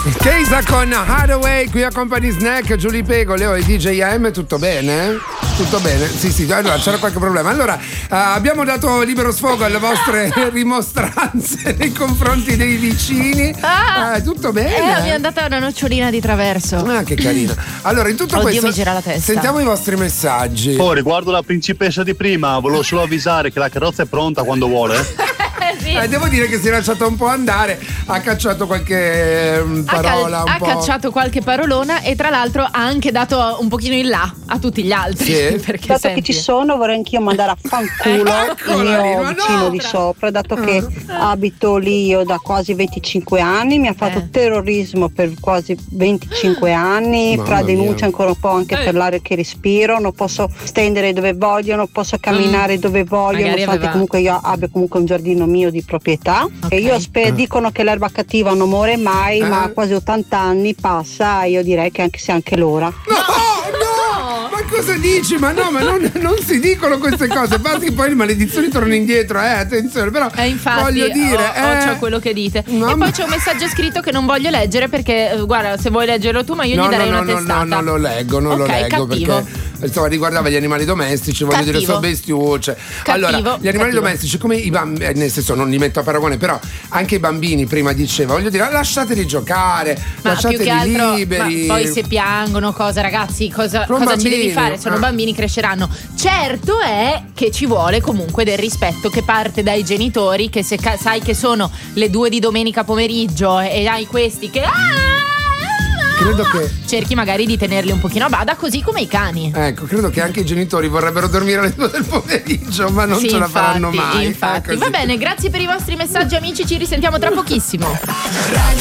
Keisa con Hathaway qui a Company Snack, Giulia Pego, Leo e DJ AM, tutto bene? Tutto bene? Sì, allora c'era qualche problema. Allora, abbiamo dato libero sfogo alle vostre rimostranze nei confronti dei vicini. Tutto bene? Abbiamo dato una nocciolina di traverso. Che carina. Allora, in tutto questo mi gira la testa. Sentiamo i vostri messaggi. Riguardo la principessa di prima, volevo solo avvisare che la carrozza è pronta quando vuole. Sì. Devo dire che si è lasciato un po' andare, ha cacciato qualche parola ha cacciato qualche parolona e tra l'altro ha anche dato un pochino in là a tutti gli altri. Sì. Perché dato che ci sono, vorrei anch'io mandare a fanculo il mio vicino di sopra, dato che abito lì io da quasi 25 anni, mi ha fatto terrorismo per quasi 25 anni, fra denuncia ancora un po' anche per l'aria che respiro, non posso stendere dove voglio, non posso camminare dove voglio, nonostante comunque io abbia comunque un giardino mio di proprietà. E io dicono che l'erba cattiva non muore mai, ma a quasi 80 anni passa, io direi che anche se anche l'ora. No! Ma cosa dici? Ma non si dicono queste cose, basta che poi le maledizioni tornano indietro, attenzione, però infatti, voglio dire c'è quello che dite. E poi c'è un messaggio scritto che non voglio leggere perché guarda, se vuoi leggerlo tu, ma io gli darei una testata. Non lo leggo cattivo. Perché insomma riguardava gli animali domestici, voglio dire, sono bestiucce. Allora, gli animali domestici come i bambini, nel senso non li metto a paragone, però anche i bambini prima diceva, voglio dire, lasciateli giocare, lasciateli liberi. Ma poi se piangono ragazzi, cosa ci devi fare? Sono bambini, cresceranno. Certo è che ci vuole comunque del rispetto che parte dai genitori, che se sai che sono le 2 di domenica pomeriggio e hai questi che credo che cerchi magari di tenerli un pochino a bada, così come i cani. Ecco, credo che anche i genitori vorrebbero dormire alle 2 del pomeriggio, ma non ce la faranno mai. Infatti. Va bene, grazie per i vostri messaggi amici, ci risentiamo tra pochissimo.